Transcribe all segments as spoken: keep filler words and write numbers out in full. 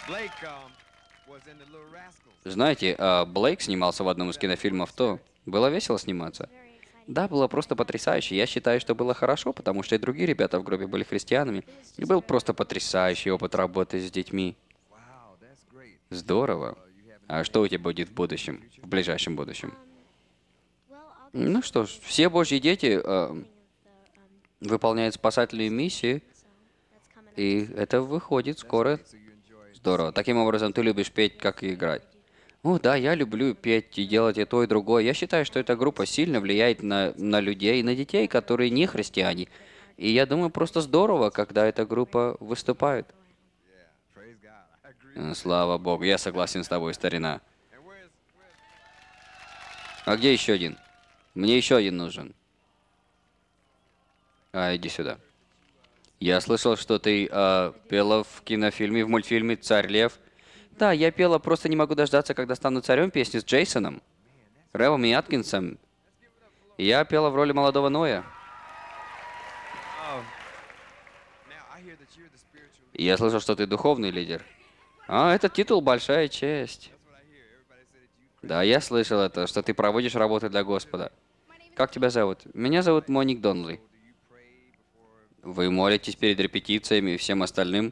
Знаете, а Блейк снимался в одном из кинофильмов, то было весело сниматься. Да, было просто потрясающе. Я считаю, что было хорошо, потому что и другие ребята в группе были христианами. И был просто потрясающий опыт работы с детьми. Здорово. А что у тебя будет в будущем, в ближайшем будущем? Ну что ж, все Божьи дети э, выполняют спасательные миссии, и это выходит скоро. Здорово. Таким образом, ты любишь петь, как и играть. О, да, я люблю петь и делать и то, и другое. Я считаю, что эта группа сильно влияет на, на людей, на детей, которые не христиане. И я думаю, просто здорово, когда эта группа выступает. Э, Слава Богу, я согласен с тобой, старина. А где еще один? Мне еще один нужен. А, иди сюда. Я слышал, что ты а, пела в кинофильме, в мультфильме «Царь Лев». Да, я пела, просто не могу дождаться, когда стану царем, песню с Джейсоном, Рэвом и Аткинсом. Я пела в роли молодого Ноя. Я слышал, что ты духовный лидер. А, этот титул — большая честь. Да, я слышал это, что ты проводишь работу для Господа. Как тебя зовут? Меня зовут Моник Донли. Вы молитесь перед репетициями и всем остальным?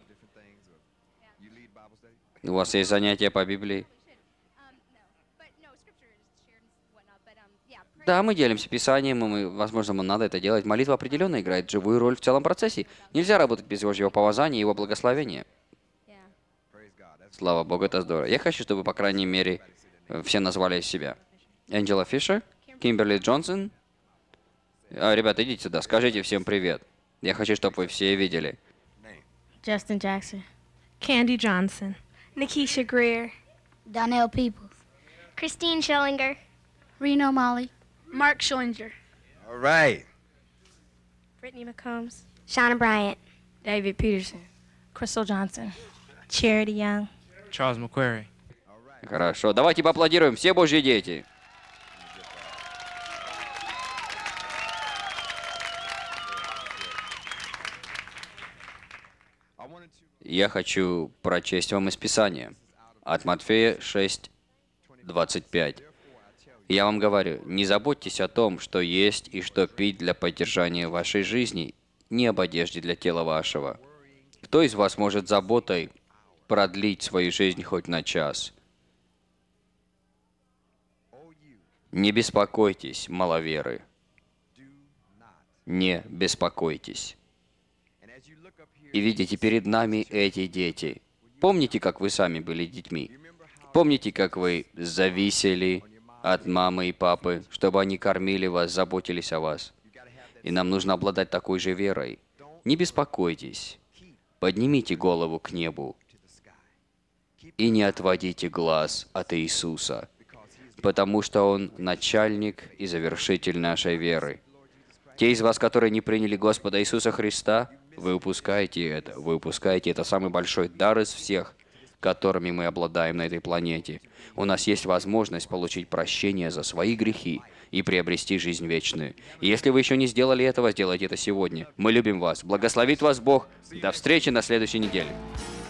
У вас есть занятия по Библии? Да, мы делимся Писанием, и мы, возможно, нам надо это делать. Молитва определенно играет живую роль в целом процессе. Нельзя работать без Божьего помазания и Его благословения. Слава Богу, это здорово. Я хочу, чтобы, по крайней мере, э, все назвали себя. Энджела Фишер, Кимберли Джонсон. А, ребята, идите сюда, скажите всем привет. Я хочу, чтобы вы все видели. Justin Jackson. Candy Johnson. Nikisha Greer, Donnell Peoples, Christine Schellinger, Reno Molly, Mark Schillinger, All right. Brittany McCombs. Shauna Bryant, David Peterson. Crystal Johnson. Charity Young. Charles McQuarrie. Хорошо, давайте поаплодируем, все Божьи дети. Я хочу прочесть вам из Писания. От Матфея шесть, двадцать пять. Я вам говорю, не заботьтесь о том, что есть и что пить для поддержания вашей жизни, не об одежде для тела вашего. Кто из вас может заботой продлить свою жизнь хоть на час? Не беспокойтесь, маловеры. Не беспокойтесь. И видите перед нами эти дети. Помните, как вы сами были детьми? Помните, как вы зависели от мамы и папы, чтобы они кормили вас, заботились о вас? И нам нужно обладать такой же верой. Не беспокойтесь. Поднимите голову к небу и не отводите глаз от Иисуса, потому что Он начальник и завершитель нашей веры. Те из вас, которые не приняли Господа Иисуса Христа, вы упускаете это. Вы упускаете это самый большой дар из всех, которыми мы обладаем на этой планете. У нас есть возможность получить прощение за свои грехи и приобрести жизнь вечную. И если вы еще не сделали этого, сделайте это сегодня. Мы любим вас. Благословит вас Бог. До встречи на следующей неделе.